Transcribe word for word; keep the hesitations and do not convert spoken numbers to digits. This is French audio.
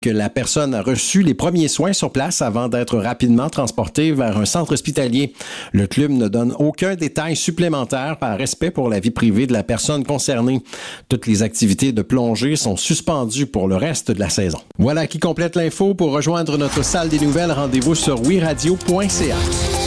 que la personne a reçu les premiers soins sur place avant d'être rapidement transportée vers un centre hospitalier. Le club ne donne aucun détail supplémentaire par respect pour la vie privée de la personne concernée. Toutes les activités de plongée sont suspendues pour le reste de la saison. Voilà qui complète l'info. Pour rejoindre notre salle des nouvelles, rendez-vous sur oui radio point c a.